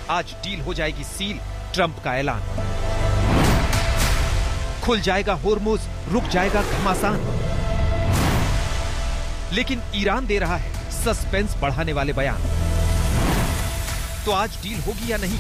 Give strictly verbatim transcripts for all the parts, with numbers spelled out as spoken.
आज डील हो जाएगी सील, ट्रंप का ऐलान। खुल जाएगा होर्मुज, रुक जाएगा घमासान। लेकिन ईरान दे रहा है सस्पेंस बढ़ाने वाले बयान। तो आज डील होगी या नहीं?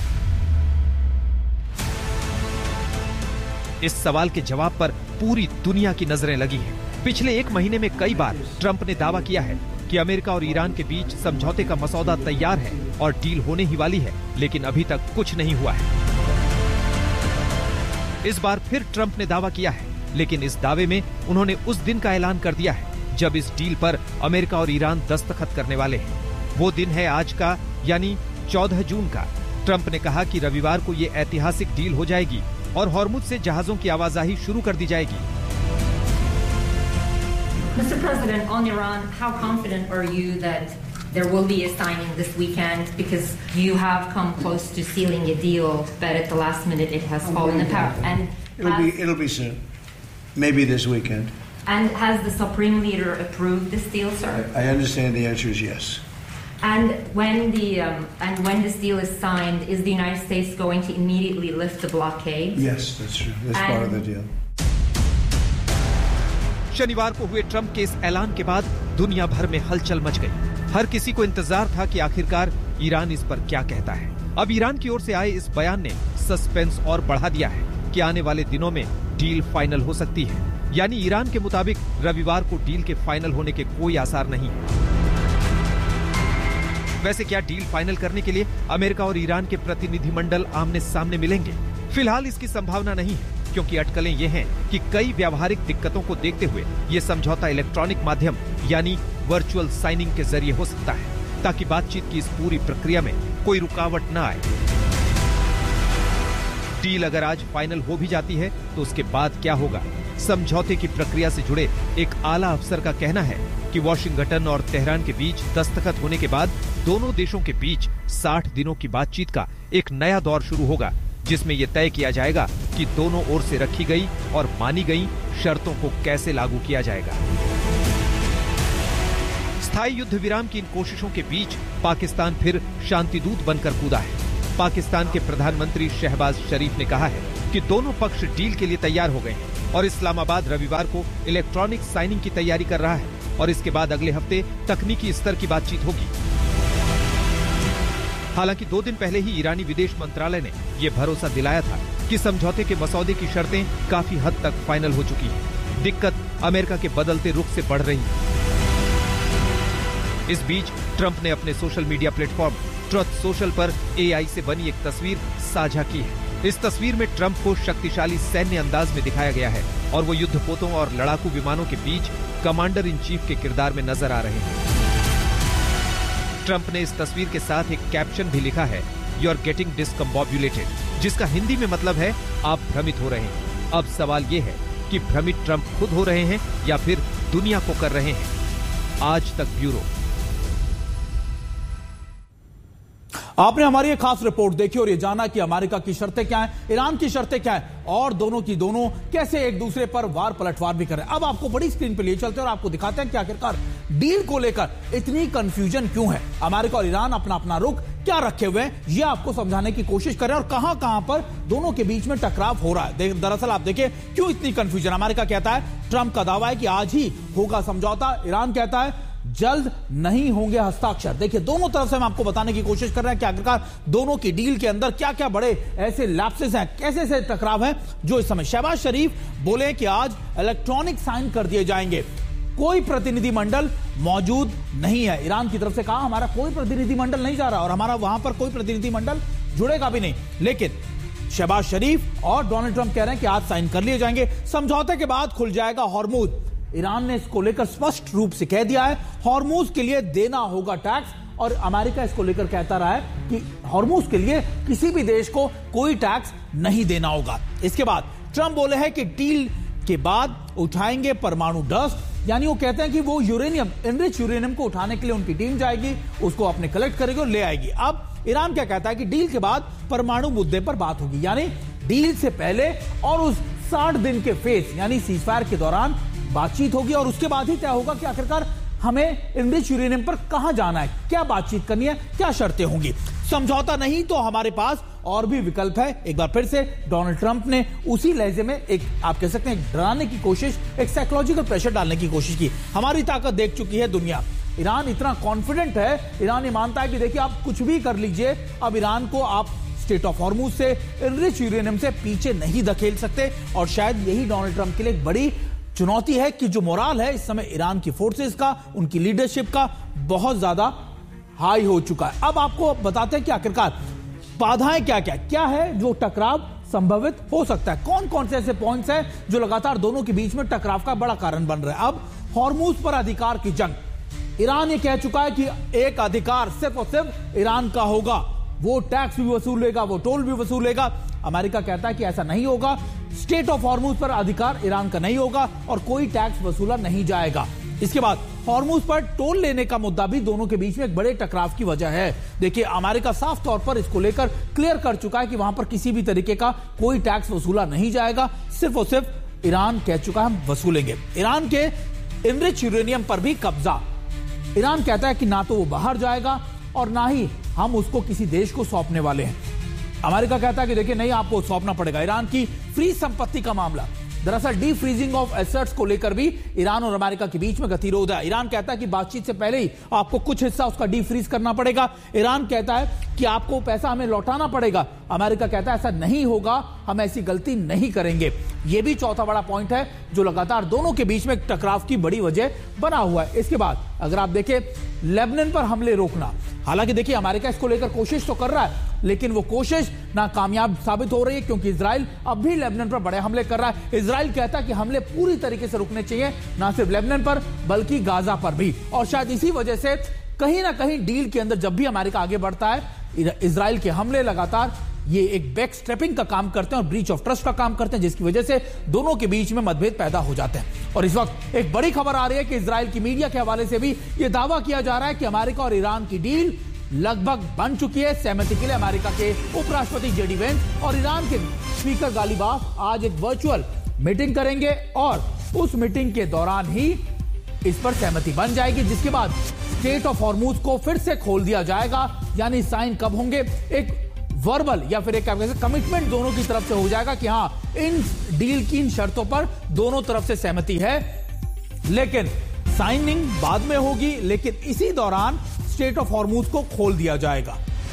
इस सवाल के जवाब पर पूरी दुनिया की नजरें लगी हैं। पिछले एक महीने में कई बार ट्रंप ने दावा किया है कि अमेरिका और ईरान के बीच समझौते का मसौदा तैयार है और डील होने ही वाली है, लेकिन अभी तक कुछ नहीं हुआ है। इस बार फिर ट्रंप ने दावा किया है, लेकिन इस दावे में उन्होंने उस दिन का ऐलान कर दिया है जब इस डील पर अमेरिका और ईरान दस्तखत करने वाले हैं। वो दिन है आज का, यानी चौदह जून का। ट्रंप ने कहा कि रविवार को ये ऐतिहासिक डील हो जाएगी और हॉर्मुज से जहाजों की आवाजाही शुरू कर दी जाएगी। Mister President, on Iran, how confident are you that there will be a signing this weekend? Because you have come close to sealing a deal, but at the last minute it has fallen apart. And it'll has, be it'll be soon, maybe this weekend. And has the Supreme Leader approved this deal, sir? I, I understand the answer is yes. And when the um, and when this deal is signed, is the United States going to immediately lift the blockade? Yes, that's true. That's and, part of the deal. शनिवार को हुए Trump के इस ऐलान के बाद दुनिया भर में हलचल मच गई। हर किसी को इंतजार था कि आखिरकार ईरान इस पर क्या कहता है। अब ईरान की ओर से आए इस बयान ने सस्पेंस और बढ़ा दिया है कि आने वाले दिनों में डील फाइनल हो सकती है। यानी ईरान के मुताबिक रविवार को डील के फाइनल होने के कोई आसार नहीं। वैसे क्या डील फाइनल करने के लिए अमेरिका और ईरान के प्रतिनिधिमंडल आमने सामने मिलेंगे? फिलहाल इसकी संभावना नहीं है, क्योंकि अटकलें ये हैं कि कई व्यावहारिक दिक्कतों को देखते हुए ये समझौता इलेक्ट्रॉनिक माध्यम यानी वर्चुअल साइनिंग के जरिए हो सकता है, ताकि बातचीत की इस पूरी प्रक्रिया में कोई रुकावट न आए। डील अगर आज फाइनल हो भी जाती है तो उसके बाद क्या होगा? समझौते की प्रक्रिया से जुड़े एक आला अफसर का कहना है कि वॉशिंगटन और तेहरान के बीच दस्तखत होने के बाद दोनों देशों के बीच साठ दिनों की बातचीत का एक नया दौर शुरू होगा, जिसमें यह तय किया जाएगा कि दोनों ओर से रखी गई और मानी गई शर्तों को कैसे लागू किया जाएगा। स्थायी युद्ध विराम की इन कोशिशों के बीच पाकिस्तान फिर शांतिदूत बनकर कूदा है। पाकिस्तान के प्रधानमंत्री शहबाज शरीफ ने कहा है कि दोनों पक्ष डील के लिए तैयार हो गए हैं और इस्लामाबाद रविवार को इलेक्ट्रॉनिक साइनिंग की तैयारी कर रहा है और इसके बाद अगले हफ्ते तकनीकी स्तर की बातचीत होगी। हालांकि दो दिन पहले ही ईरानी विदेश मंत्रालय ने यह भरोसा दिलाया था कि समझौते के मसौदे की शर्तें काफी हद तक फाइनल हो चुकी हैं। दिक्कत अमेरिका के बदलते रुख से बढ़ रही है। इस बीच ट्रंप ने अपने social media platform truth social पर ए आई से बनी एक तस्वीर साझा की है। इस तस्वीर में ट्रंप को शक्तिशाली सैन्य अंदाज में दिखाया गया है और वो युद्धपोतों और लड़ाकू विमानों के बीच कमांडर इन चीफ के किरदार में नजर आ रहे हैं। ट्रंप ने इस तस्वीर के साथ एक कैप्शन भी लिखा है, यू आर गेटिंग डिस्कम्बोब्युलेटेड, जिसका हिंदी में मतलब है आप भ्रमित हो रहे हैं। अब सवाल ये है कि भ्रमित ट्रंप खुद हो रहे हैं या फिर दुनिया को कर रहे हैं। आज तक ब्यूरो। आपने हमारी एक खास रिपोर्ट देखी और ये जाना कि अमेरिका की शर्तें क्या हैं, ईरान की शर्तें क्या हैं और दोनों की दोनों कैसे एक दूसरे पर वार पलटवार भी कर रहे हैं। अब आपको बड़ी स्क्रीन पे ले चलते हैं और आपको दिखाते हैं कि आखिरकार डील को लेकर इतनी कंफ्यूजन क्यों है। अमेरिका और ईरान अपना अपना रुख क्या रखे हुए हैं, ये आपको समझाने की कोशिश कर रहे हैं और कहां कहां पर दोनों के बीच में टकराव हो रहा है। दरअसल आप देखिए क्यों इतनी कंफ्यूजन। अमेरिका कहता है, ट्रंप का दावा है कि आज ही होगा समझौता, ईरान कहता है जल्द नहीं होंगे हस्ताक्षर। देखिए दोनों तरफ से हम आपको बताने की कोशिश कर रहे हैं कि आखिरकार दोनों की डील के अंदर क्या क्या बड़े ऐसे लैप्सेस हैं, कैसे ऐसे टकराव हैं जो इस समय। शहबाज शरीफ बोले कि आज इलेक्ट्रॉनिक साइन कर दिए जाएंगे, कोई प्रतिनिधि मंडल मौजूद नहीं है। ईरान की तरफ से कहा हमारा कोई प्रतिनिधि मंडल नहीं जा रहा और हमारा वहां पर कोई प्रतिनिधि मंडल जुड़ेगा भी नहीं। लेकिन शहबाज शरीफ और डोनाल्ड ट्रंप कह रहे हैं कि आज साइन कर लिए जाएंगे। समझौते के बाद खुल जाएगा हॉर्मुज। ईरान ने इसको लेकर स्पष्ट रूप से कह दिया है हॉर्मुज के लिए देना होगा टैक्स और अमेरिका इसको लेकर कहता रहा है कि हॉर्मुज के लिए किसी भी देश को कोई टैक्स नहीं देना होगा। इसके बाद ट्रंप बोले हैं कि डील के बाद उठाएंगे परमाणु डस्ट, यानी वो कहते हैं कि वो यूरेनियम, एनरिच यूरेनियम को उठाने के लिए उनकी टीम जाएगी, उसको अपने कलेक्ट करेगी और ले आएगी। अब ईरान क्या कहता है कि डील के बाद परमाणु मुद्दे पर बात होगी, यानी डील से पहले और उस साठ दिन के फेज यानी सीजफायर के दौरान बातचीत होगी और उसके बाद ही तय होगा कि आखिरकार हमें इनरिच यूरेनियम पर कहां जाना है, क्या बातचीत करनी है, क्या शर्तें होंगी। समझौता नहीं तो हमारे पास और भी विकल्प है। एक बार फिर से डोनाल्ड ट्रंप ने उसी लहजे में एक आप कह सकते हैं एक डराने की कोशिश, एक साइकोलॉजिकल प्रेशर डालने की कोशिश की। हमारी ताकत देख चुकी है दुनिया। ईरान इतना कॉन्फिडेंट है, ईरान ये मानता है कि देखिए आप कुछ भी कर लीजिए, अब ईरान को आप स्टेट ऑफ हॉर्मुज से, इनरिच यूरेनियम से पीछे नहीं धकेल सकते। और शायद यही डोनाल्ड ट्रंप के लिए एक बड़ी चुनौती है कि जो मोराल है इस समय ईरान की फोर्सेस का, उनकी लीडरशिप का बहुत ज्यादा हाई हो चुका है। अब आपको बताते हैं कि आखिरकार बाधाएं क्या क्या क्या है जो टकराव संभवित हो सकता है, कौन कौन से ऐसे पॉइंट्स हैं जो लगातार दोनों के बीच में टकराव का बड़ा कारण बन रहे हैं। अब हॉर्मुज पर अधिकार की जंग, ईरान ये कह चुका है कि एक अधिकार सिर्फ और सिर्फ ईरान का होगा, वो टैक्स भी वसूलेगा, वो टोल भी वसूलेगा। अमेरिका कहता है कि ऐसा नहीं होगा, स्टेट ऑफ हॉर्मुज पर अधिकार ईरान का नहीं होगा और कोई टैक्स वसूला नहीं जाएगा। इसके बाद हॉर्मुज पर टोल लेने का मुद्दा भी दोनों के बीच में एक बड़े टकराव की वजह है। देखिए अमेरिका साफ तौर पर इसको लेकर क्लियर कर चुका है कि वहां पर किसी भी तरीके का कोई टैक्स वसूला नहीं जाएगा, सिर्फ और सिर्फ ईरान कह चुका है हम वसूलेंगे। ईरान के इनरिच यूरेनियम पर भी कब्जा, ईरान कहता है कि ना तो वो बाहर जाएगा और ना ही हम उसको किसी देश को सौंपने वाले हैं। अमेरिका कहता है कि देखिए नहीं, आपको सौंपना पड़ेगा। ईरान की फ्री संपत्ति का मामला, दरअसल डी फ्रीजिंग ऑफ एसेट्स को लेकर भी ईरान और अमेरिका के बीच में गतिरोध है। ईरान कहता है कि बातचीत से पहले ही आपको कुछ हिस्सा उसका डी फ्रीज करना पड़ेगा। ईरान कहता है कि आपको पैसा हमें लौटाना पड़ेगा। अमेरिका कहता है ऐसा नहीं होगा, हम ऐसी गलती नहीं करेंगे। यह भी चौथा बड़ा पॉइंट है जो लगातार दोनों के बीच में टकराव की बड़ी वजह बना हुआ है। इसके बाद अगर आप देखें लेबनान पर हमले रोकना, हालांकि देखिए अमेरिका इसको लेकर कोशिश तो कर रहा है लेकिन वो कोशिश नाकामयाब साबित हो रही है क्योंकि इजराइल अब भी लेबनान पर बड़े हमले कर रहा है। इजराइल कहता है कि हमले पूरी तरीके से रुकने चाहिए, ना सिर्फ लेबनान पर बल्कि गाजा पर भी। और शायद इसी वजह से कहीं ना कहीं डील के अंदर जब भी अमेरिका आगे बढ़ता है, इजराइल के हमले लगातार ये एक बैक स्टेपिंग का काम करते हैं और ब्रीच ऑफ ट्रस्ट का काम करते हैं, जिसकी वजह से दोनों के बीच में मतभेद पैदा हो जाते हैं। और इस वक्त एक बड़ी खबर आ रही है कि इजराइल की मीडिया के हवाले से भी यह दावा किया जा रहा है कि अमेरिका और ईरान की डील लगभग बन चुकी है। सहमति के लिए अमेरिका के उपराष्ट्रपति जेडी वेंस और ईरान के स्पीकर गालिबाफ आज एक वर्चुअल मीटिंग करेंगे और उस मीटिंग के दौरान ही इस पर सहमति बन जाएगी, जिसके बाद स्टेट ऑफ हॉर्मुज को फिर से खोल दिया जाएगा। यानी साइन कब होंगे, एक वर्बल या फिर एक कमिटमेंट दोनों की तरफ से हो जाएगा कि हां इन डील की इन शर्तों पर दोनों तरफ से सहमति है, लेकिन साइनिंग बाद में होगी। लेकिन इसी दौरान स्टेट ऑफ हॉर्मुज को खोल दिया जाएगा।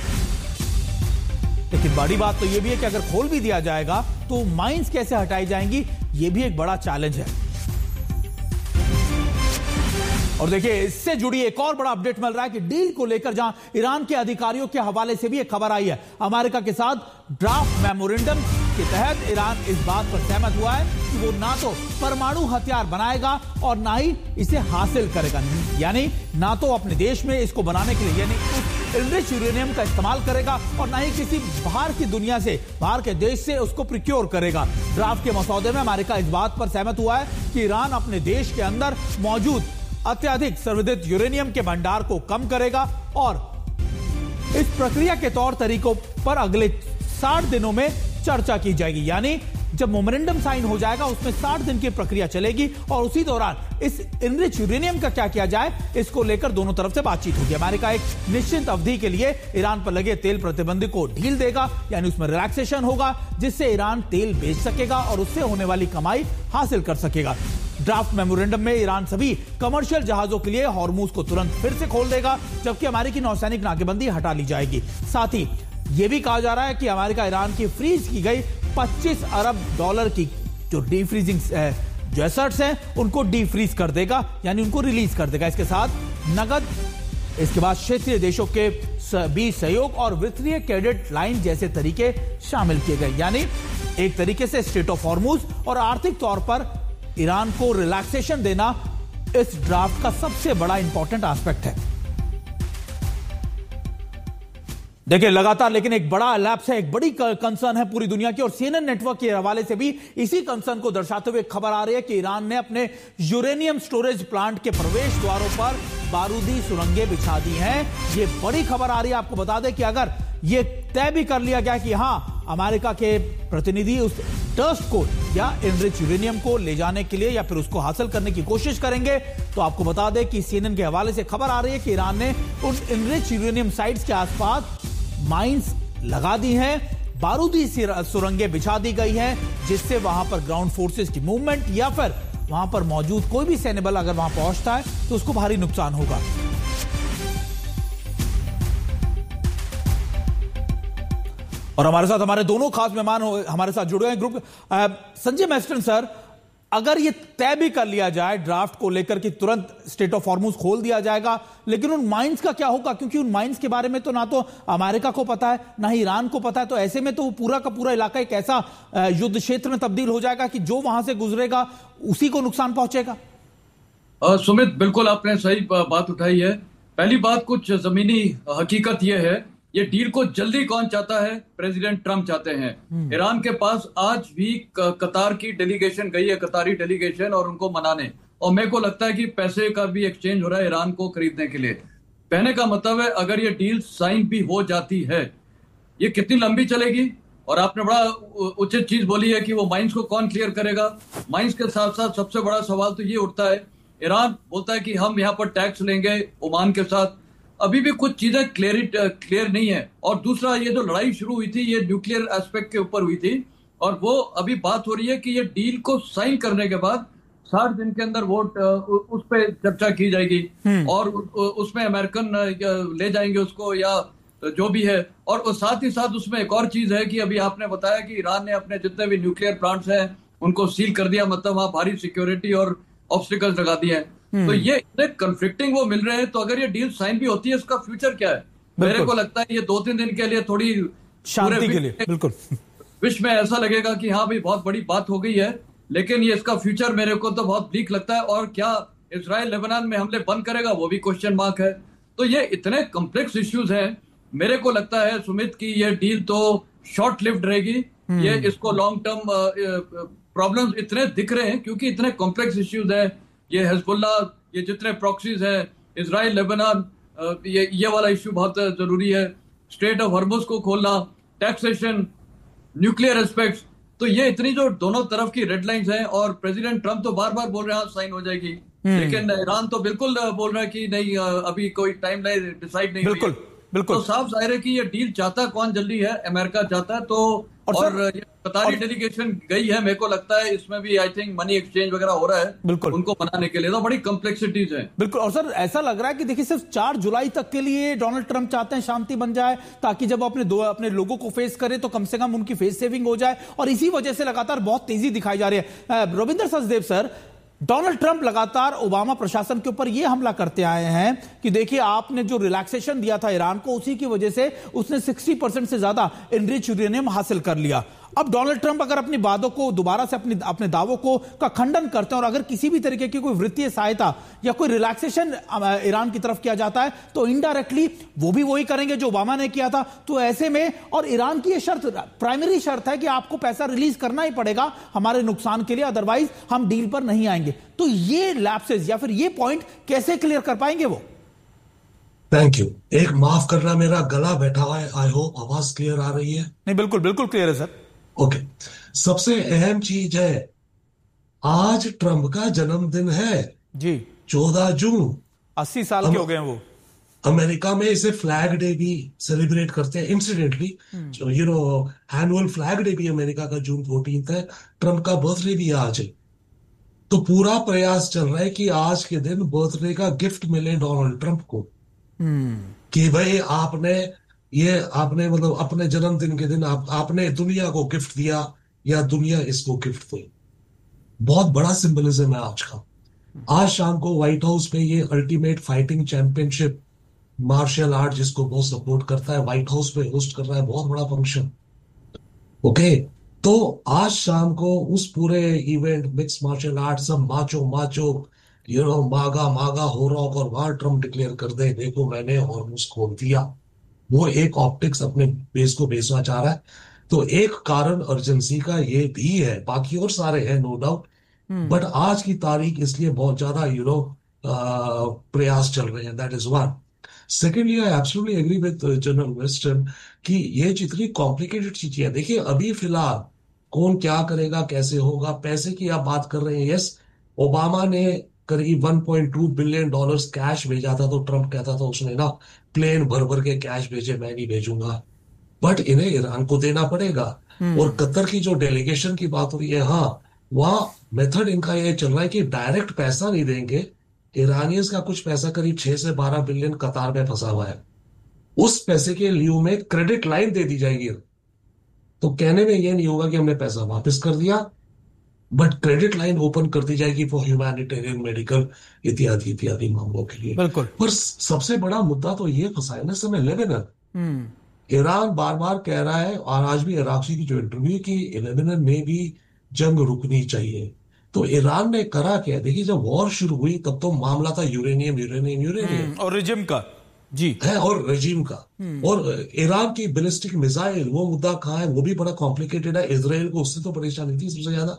लेकिन बड़ी बात तो यह भी है कि अगर खोल भी दिया जाएगा तो माइंस कैसे हटाई जाएंगी, यह भी एक बड़ा चैलेंज है। और देखिए इससे जुड़ी एक और बड़ा अपडेट मिल रहा है कि डील को लेकर जहां ईरान के अधिकारियों के हवाले से भी एक खबर आई है, अमेरिका के साथ ड्राफ्ट मेमोरेंडम के तहत ईरान इस बात पर सहमत हुआ है कि वो ना तो परमाणु हथियार बनाएगा और ना ही इसे हासिल करेगा। यानी ना तो अपने देश में इसको बनाने के लिए यानी उस इनरिच यूरेनियम का इस्तेमाल करेगा और ना ही किसी बाहर की दुनिया से, बाहर के देश से उसको प्रिक्योर करेगा। ड्राफ्ट के मसौदे में अमेरिका इस बात पर सहमत हुआ है कि ईरान अपने देश के अंदर मौजूद अत्यधिक संवर्धित यूरेनियम के भंडार को कम करेगा और इस प्रक्रिया के तौर तरीकों पर अगले साठ दिनों में चर्चा की जाएगी। यानी जब मेमोरेंडम साइन हो जाएगा उसमें साठ दिन की प्रक्रिया चलेगी और उसी दौरान इस इनरिच यूरेनियम का क्या किया जाए इसको लेकर दोनों तरफ से बातचीत होगी। अमेरिका एक निश्चित अवधि के लिए ईरान पर लगे तेल प्रतिबंध को ढील देगा, यानी उसमें रिलैक्सेशन होगा जिससे ईरान तेल बेच सकेगा और उससे होने वाली कमाई हासिल कर सकेगा। ड्राफ्ट मेमोरेंडम में ईरान सभी कमर्शियल जहाजों के लिए हॉर्मुज को तुरंत फिर से खोल देगा, जबकि अमेरिकी नौसैनिक नाकेबंदी हटा ली जाएगी। साथ ही यह भी कहा जा रहा है कि अमेरिका ईरान की फ्रीज की गई पच्चीस अरब डॉलर की जो डी फ्रीजिंग जो एसेट्स हैं उनको डी फ्रीज कर देगा, यानी उनको रिलीज कर देगा। इसके साथ नगद, इसके बाद क्षेत्रीय देशों के बीच सहयोग और वित्तीय क्रेडिट लाइन जैसे तरीके शामिल किए गए। यानी एक तरीके से स्टेट ऑफ हॉर्मुज और आर्थिक तौर पर ईरान को रिलैक्सेशन देना इस ड्राफ्ट का सबसे बड़ा इंपॉर्टेंट एस्पेक्ट है। देखिए लगातार लेकिन एक बड़ा लैप्स है, एक बड़ी कंसर्न है पूरी दुनिया की और सीएनएन नेटवर्क के हवाले से भी इसी कंसर्न को दर्शाते हुए खबर आ रही है कि ईरान ने अपने यूरेनियम स्टोरेज प्लांट के प्रवेश द्वारों पर बारूदी सुरंगें बिछा दी हैं। ये बड़ी खबर आ रही है। आपको बता दें कि अगर ये तय भी कर लिया गया कि हां अमेरिका के प्रतिनिधि उस टर्स्ट को या एनरिच यूरेनियम को ले जाने के लिए या फिर उसको हासिल करने की कोशिश करेंगे। तो आपको बता दें कि सीएनएन के हवाले से खबर आ रही है कि ईरान ने उन एनरिच यूरेनियम साइट्स के आसपास माइंस लगा दी हैं, बारूदी सुरंगें बिछा दी गई हैं, जिससे वहां पर ग्राउंड फोर्सेस की मूवमेंट या फिर वहां पर मौजूद कोई भी सैन्य बल अगर वहां पहुंचता है तो उसको भारी नुकसान होगा। और हमारे साथ हमारे दोनों खास मेहमान हमारे साथ जुड़े हैं ग्रुप। संजय मैस्टन सर, अगर ये तय भी कर लिया जाए ड्राफ्ट को लेकर कि तुरंत स्टेट ऑफ हॉर्मुज खोल दिया जाएगा, लेकिन उन माइंस का क्या होगा? क्योंकि उन माइंस के बारे में तो ना तो अमेरिका को पता है ना ही ईरान को पता है। तो ऐसे में तो पूरा का पूरा इलाका एक ऐसा युद्ध क्षेत्र में तब्दील हो जाएगा कि जो वहां से गुजरेगा उसी को नुकसान पहुंचेगा। सुमित, बिल्कुल आपने सही बात उठाई है। पहली बात, कुछ जमीनी हकीकत यह है, ये डील को जल्दी कौन चाहता है? प्रेसिडेंट ट्रंप चाहते हैं। ईरान के पास आज भी कतार की डेलीगेशन गई है, कतारी डेलीगेशन, और उनको मनाने, और मेरे को लगता है कि पैसे का भी एक्सचेंज हो रहा है ईरान को खरीदने के लिए। कहने का मतलब है, अगर ये डील साइन भी हो जाती है, ये कितनी लंबी चलेगी? और आपने बड़ा उचित चीज बोली है कि वो माइंस को कौन क्लियर करेगा। माइंस के साथ साथ सबसे बड़ा सवाल तो ये उठता है, ईरान बोलता है कि हम यहाँ पर टैक्स लेंगे ओमान के साथ, अभी भी कुछ चीजें क्लियर क्लियर नहीं है। और दूसरा, ये जो लड़ाई शुरू हुई थी ये न्यूक्लियर एस्पेक्ट के ऊपर हुई थी, और वो अभी बात हो रही है कि ये डील को साइन करने के बाद साठ दिन के अंदर वोट उस पर चर्चा की जाएगी, और उसमें अमेरिकन ले जाएंगे उसको या जो भी है। और साथ ही साथ उसमें एक और चीज है कि अभी आपने बताया कि ईरान ने अपने जितने भी न्यूक्लियर प्लांट्स हैं उनको सील कर दिया, मतलब वहां भारी सिक्योरिटी और ऑब्स्टिकल्स लगा दिए हैं। तो ये इतने कन्फ्लिक्टिंग वो मिल रहे हैं, तो अगर ये डील साइन भी होती है, इसका फ्यूचर क्या है? मेरे को लगता है ये दो तीन दिन के लिए थोड़ी शांति के लिए, बिल्कुल विश्व में ऐसा लगेगा कि हाँ भाई बहुत बड़ी बात हो गई है, लेकिन ये इसका फ्यूचर मेरे को तो बहुत ब्लीक लगता है। और क्या इजराइल लेबनान में हमले बंद करेगा, वो भी क्वेश्चन मार्क है। तो ये इतने कॉम्प्लेक्स इश्यूज हैं, मेरे को लगता है सुमित की ये डील तो शॉर्ट लिव्ड रहेगी। ये इसको लॉन्ग टर्म प्रॉब्लम्स इतने दिख रहे हैं क्योंकि इतने कॉम्प्लेक्स इश्यूज हैं। ये हिजबुल्ला, ये जितने प्रॉक्सीज हैं, इजराइल लेबनान, ये ये वाला इश्यू बहुत जरूरी है, स्ट्रेट ऑफ हॉर्मुज को खोलना, टैक्सेशन, न्यूक्लियर एस्पेक्ट्स। तो ये इतनी जो दोनों तरफ की रेड लाइंस हैं, और प्रेसिडेंट ट्रंप तो बार बार बोल रहे हैं साइन हो जाएगी, लेकिन ईरान तो बिल्कुल बोल रहा है कि नहीं, अभी कोई टाइम लाइन डिसाइड नहीं बिल्कुल हुई। बिल्कुल तो साफ जाहिर है कि ये डील चाहता कौन जल्दी है, अमेरिका चाहता है। तो और, और ये कतारी डेलीगेशन गई है, मेरे को लगता है इसमें भी आई थिंक मनी एक्सचेंज वगैरह हो रहा है बिल्कुल उनको बनाने के लिए। तो बड़ी कॉम्प्लेक्सिटीज है बिल्कुल। और सर ऐसा लग रहा है कि देखिए सिर्फ चार जुलाई तक के लिए डोनाल्ड ट्रंप चाहते हैं शांति बन जाए, ताकि जब अपने दो अपने लोगों को फेस करें तो कम से कम उनकी फेस सेविंग हो जाए, और इसी वजह से लगातार बहुत तेजी दिखाई जा रही है। Ravindra Sachdev sir, Donald Trump लगातार ओबामा प्रशासन के ऊपर यह हमला करते आए हैं कि देखिए आपने जो रिलैक्सेशन दिया था ईरान को, उसी की वजह से उसने साठ परसेंट से ज्यादा एनरिच यूरेनियम हासिल कर लिया। अब डोनाल्ड ट्रंप अगर अपनी बातों को दोबारा से अपने अपने दावों को का खंडन करते हैं, और अगर किसी भी तरीके की कोई वित्तीय सहायता या कोई रिलैक्सेशन ईरान की तरफ किया जाता है, तो इनडायरेक्टली वो भी वही करेंगे जो ओबामा ने किया था। तो ऐसे में, और ईरान की ये शर्त, प्राइमरी शर्त है कि आपको पैसा रिलीज करना ही पड़ेगा हमारे नुकसान के लिए, अदरवाइज हम डील पर नहीं आएंगे। तो ये लैप्सेस या फिर ये पॉइंट कैसे क्लियर कर पाएंगे वो? Thank you. एक माफ करना, मेरा गला बैठा हुआ है, आई होप आवाज क्लियर आ रही है। नहीं, बिल्कुल बिल्कुल क्लियर है सर। Okay okay. सबसे अहम चीज है, आज ट्रंप का जन्मदिन है जी, चौदह जून। अस्सी साल के हो गए हैं वो। अमेरिका में इसे फ्लैग डे भी सेलिब्रेट करते हैं incidentally, you know annual flag day भी अमेरिका का जून फोर्टीन है। ट्रंप का बर्थडे भी आज है, तो पूरा प्रयास चल रहा है कि आज के दिन बर्थडे का गिफ्ट मिले डोनाल्ड ट्रंप को, कि भाई आपने ये आपने मतलब अपने जन्मदिन के दिन आप आपने दुनिया को गिफ्ट दिया या दुनिया इसको गिफ्ट दी। बहुत बड़ा सिंबलिज्म है आज का। आज शाम को व्हाइट हाउस में ये ultimate fighting championship martial art, जिसको बहुत सपोर्ट करता है, व्हाइट हाउस में होस्ट कर रहा है, बहुत बड़ा फंक्शन। ओके, तो आज शाम को उस पूरे इवेंट, मिक्स मार्शल आर्ट, सब माचो माचो यू नो मागा मागा हो रहा होगा, और वहां ट्रम्प डिक्लेयर कर दे देखो मैंने हॉर्मुज खोल दिया। वो एक ऑप्टिक्स अपने बेस को बेचना चाह रहा है। तो एक कारण अर्जेंसी का ये भी है, बाकी और सारे हैं नो डाउट, बट आज की तारीख इसलिए बहुत ज्यादा यू नो प्रयास चल रहे हैं, that is one. Secondly, I absolutely agree with general western कि ये जितनी कॉम्प्लिकेटेड चीजें हैं, देखिए अभी फिलहाल कौन क्या करेगा, कैसे होगा, पैसे की आप बात कर रहे हैं। यस, ओबामा ने करीब one point two billion dollars cash भेजा था, तो ट्रम्प कहता था उसने ना प्लेन भर भर के कैश भेजे, मैं नहीं भेजूंगा, बट इन्हें ईरान को देना पड़ेगा। और कतर की जो डेलीगेशन की बात हुई है, हाँ, वहां मेथड इनका ये चल रहा है कि डायरेक्ट पैसा नहीं देंगे। ईरानियंस का कुछ पैसा करीब छह से बारह बिलियन कतार में फंसा हुआ है, उस पैसे के लियो में क्रेडिट लाइन दे दी जाएगी। तो कहने में ये नहीं होगा कि हमने पैसा वापस कर दिया, बट क्रेडिट लाइन ओपन कर दी जाएगी फॉर ह्यूमैनिटेरियन, मेडिकल इत्यादि इत्यादि मामलों के लिए। बिल्कुल। पर सबसे बड़ा मुद्दा तो ये फंसा है ना समय लेबनान। ईरान बार बार कह रहा है, और आज भी इराक़ी की जो इंटरव्यू की, लेबनान में भी जंग रुकनी चाहिए। तो ईरान ने करा क्या? देखिए, जब वॉर शुरू हुई तब तो मामला था यूरेनियम यूरेनियम यूरेनियम और रिजिम का जी है, और रजीम का, और ईरान की बैलिस्टिक मिसाइल, वो मुद्दा कहाँ है? वो भी बड़ा कॉम्प्लिकेटेड है। इजराइल को उससे तो परेशानी थी सबसे ज्यादा।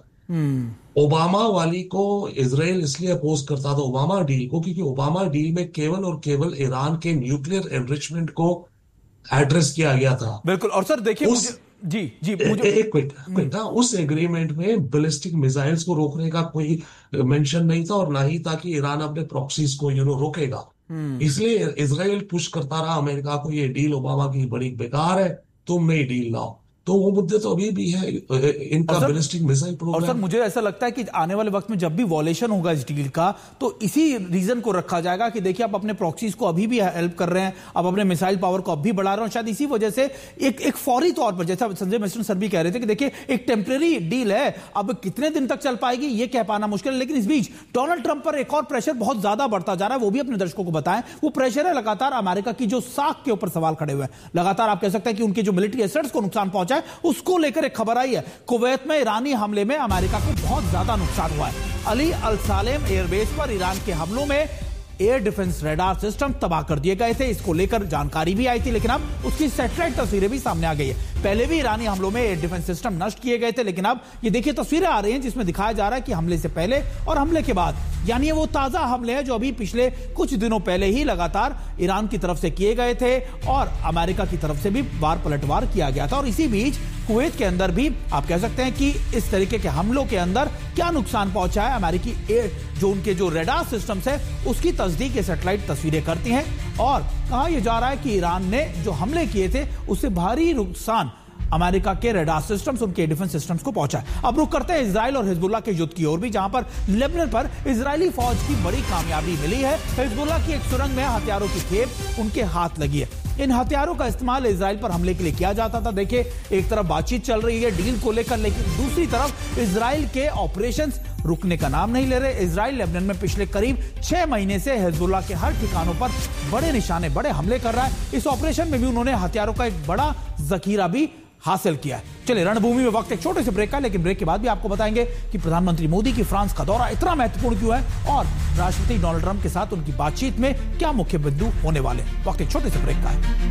ओबामा वाली को इजराइल इसलिए अपोज करता था ओबामा डील को, क्योंकि ओबामा डील में केवल और केवल ईरान के न्यूक्लियर एनरिचमेंट को एड्रेस किया गया था। बिल्कुल। और सर देखिए, मुझे जी जी मुझे एक मिनट था, उस एग्रीमेंट में बैलिस्टिक मिसाइल्स को रोकने का कोई मेंशन नहीं था, और ना ही था कि ईरान अपने प्रॉक्सीज को यू नो रोकेगा। इसलिए इजराइल पुश करता रहा अमेरिका को, ये डील ओबामा की बड़ी बेकार है, तुम नई डील लाओ। तो वो मुद्दे तो अभी भी है, इनका बैलिस्टिक मिसाइल प्रोग्राम। और सर मुझे ऐसा लगता है कि आने वाले वक्त में जब भी वॉलेशन होगा इस डील का, तो इसी रीजन को रखा जाएगा कि देखिए आप अपने प्रॉक्सीज को अभी भी हेल्प कर रहे हैं, आप अपने मिसाइल पावर को अब भी बढ़ा रहे हैं। शायद इसी वजह से एक एक फौरी तौर पर, जैसा संजय मिश्र सर भी कह रहे थे कि देखिए एक टेम्परेरी डील है, अब कितने दिन तक चल पाएगी ये कह पाना मुश्किल है। लेकिन इस बीच डोनाल्ड ट्रंप पर एक और प्रेशर बहुत ज्यादा बढ़ता जा रहा है, वो भी अपने दर्शकों को बताएं। वो प्रेशर है लगातार अमेरिका की जो साख के ऊपर सवाल खड़े हुए हैं। लगातार आप कह सकते हैं कि उनके जो मिलिट्री एसेट्स को नुकसान पहुंचा है, उसको लेकर एक खबर आई है। कुवैत में ईरानी हमले में अमेरिका को बहुत ज्यादा नुकसान हुआ है। अली अल सालेम एयरबेस पर ईरान के हमलों में एयर डिफेंस रडार सिस्टम तबाह कर दिए गए थे। इसको लेकर जानकारी भी आई थी, लेकिन अब उसकी सैटेलाइट तस्वीरें भी सामने आ गई है। पहले भी ईरानी हमलों में एयर डिफेंस सिस्टम नष्ट किए गए थे, लेकिन अब ये देखिए तस्वीरें आ रही हैं जिसमें दिखाया जा रहा है कि हमले से पहले और हमले के बाद, यानी वो ताजा हमले हैं जो अभी पिछले कुछ दिनों पहले ही लगातार ईरान की तरफ से किए गए थे और अमेरिका की तरफ से भी वार पलटवार किया गया था। और इसी बीच कुवैत के अंदर भी आप कह सकते हैं कि इस तरीके के हमलों के अंदर क्या नुकसान पहुंचा है, अमेरिकी एयर जो उनके जो रडार सिस्टम्स है उसकी तस्दीक ये सैटेलाइट तस्वीरें करती हैं। और कहा यह जा रहा है कि ईरान ने जो हमले किए थे उससे भारी नुकसान अमेरिका के रडार सिस्टम्स, उनके डिफेंस सिस्टम्स को पहुंचा है। अब रुक करते हैं इजराइल और हिजबुल्लाह के युद्ध की ओर भी, जहां पर लेबनान पर इजरायली फौज की बड़ी कामयाबी मिली है। हिजबुल्लाह की एक सुरंग में हथियारों की खेप उनके हाथ लगी है। इन हथियारों का इस्तेमाल इजराइल पर हमले के लिए किया जाता था। देखिए, एक तरफ बातचीत चल रही है डील को लेकर, लेकिन दूसरी तरफ इजराइल के ऑपरेशंस रुकने का नाम नहीं ले रहे। इजराइल लेबनान में पिछले करीब छह महीने से हिजबुल्लाह के हर ठिकानों पर बड़े निशाने, बड़े हमले कर रहा है। इस ऑपरेशन में भी उन्होंने हथियारों का एक बड़ा जखीरा भी हासिल किया है। चलिए, रणभूमि में वक्त एक छोटे से ब्रेक का, लेकिन ब्रेक के बाद भी आपको बताएंगे कि प्रधानमंत्री मोदी की फ्रांस का दौरा इतना महत्वपूर्ण क्यों है और राष्ट्रपति डोनाल्ड ट्रंप के साथ उनकी बातचीत में क्या मुख्य बिंदु होने वाले। वक्त एक छोटे से ब्रेक का है।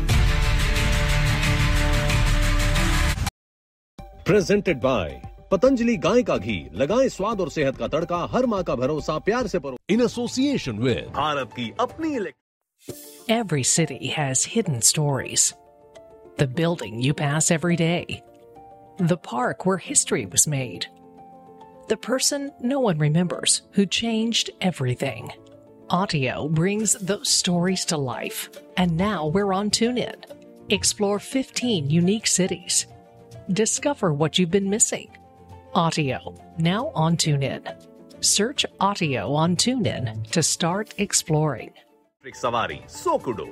प्रेजेंटेड बाय पतंजलि गाय का घी, लगाएं स्वाद और सेहत का तड़का, हर माँ का भरोसा, प्यार से परो। इन एसोसिएशन विद भारत की अपनी electric. Every city has hidden stories. The building you pass every day. The park where history was made. The person no one remembers who changed everything. Audio brings those stories to life. And now we're on TuneIn. Explore fifteen unique cities. Discover what you've been missing. Audio, now on TuneIn. Search Audio on TuneIn to start exploring. सवारी सोकुडो।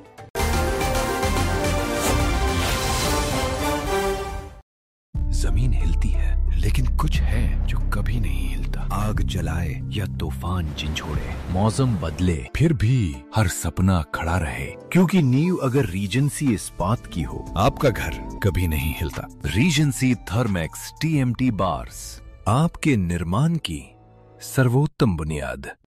जमीन हिलती है, लेकिन कुछ है जो कभी नहीं हिलता। आग जलाए या तूफान झंझोड़े, मौसम बदले फिर भी हर सपना खड़ा रहे, क्योंकि नींव अगर रीजेंसी इस्पात की हो, आपका घर कभी नहीं हिलता। रीजेंसी थर्मेक्स टीएमटी बार्स, आपके निर्माण की सर्वोत्तम बुनियाद।